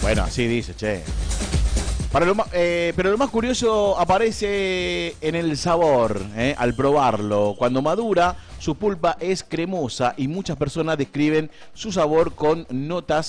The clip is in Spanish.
Bueno, así dice, che. Pero lo más curioso aparece en el sabor, al probarlo. Cuando madura, su pulpa es cremosa y muchas personas describen su sabor con notas